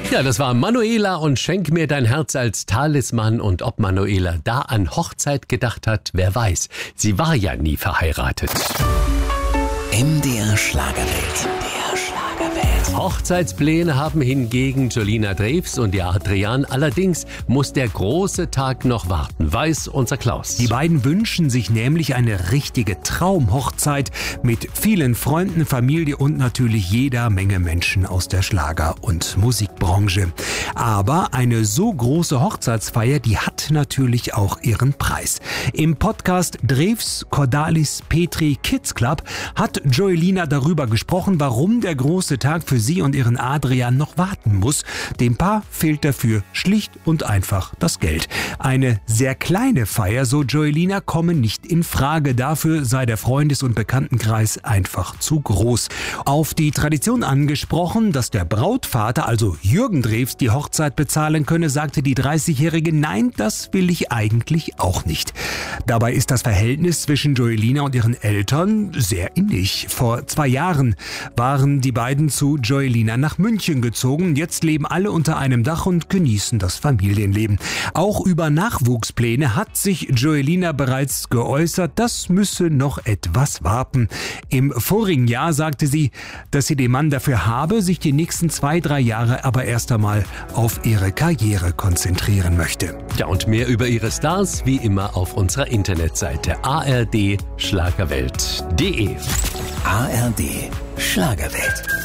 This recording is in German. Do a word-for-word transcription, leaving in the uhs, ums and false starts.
Ja, das war Manuela und Schenk mir dein Herz als Talisman. Und ob Manuela da an Hochzeit gedacht hat, wer weiß. Sie war ja nie verheiratet. M D R Schlagerwelt. M D R Schlagerwelt. Hochzeitspläne haben hingegen Jolina Drews und ihr Adrian. Allerdings muss der große Tag noch warten, weiß unser Klaus. Die beiden wünschen sich nämlich eine richtige Traumhochzeit mit vielen Freunden, Familie und natürlich jeder Menge Menschen aus der Schlager- und Musikbranche. Aber eine so große Hochzeitsfeier, die hat natürlich auch ihren Preis. Im Podcast Drews, Cordalis, Petri, Kids Club hat Jolina darüber gesprochen, warum der große Tag für sie und ihren Adrian noch warten muss. Dem Paar fehlt dafür schlicht und einfach das Geld. Eine sehr kleine Feier, so Jolina, komme nicht in Frage. Dafür sei der Freundes- und Bekanntenkreis einfach zu groß. Auf die Tradition angesprochen, dass der Brautvater, also Jürgen Drews, die Hochzeit bezahlen könne, sagte die dreißigjährige, nein, das will ich eigentlich auch nicht. Dabei ist das Verhältnis zwischen Jolina und ihren Eltern sehr innig. Vor zwei Jahren waren die beiden zu Jolina nach München gezogen. Jetzt leben alle unter einem Dach und genießen das Familienleben. Auch über Nachwuchspläne hat sich Jolina bereits geäußert. Das müsse noch etwas warten. Im vorigen Jahr sagte sie, dass sie den Mann dafür habe, sich die nächsten zwei, drei Jahre aber erst einmal auf ihre Karriere konzentrieren möchte. Ja, und mehr über ihre Stars wie immer auf unserer Internetseite a r d schlagerwelt punkt d e. A R D Schlagerwelt.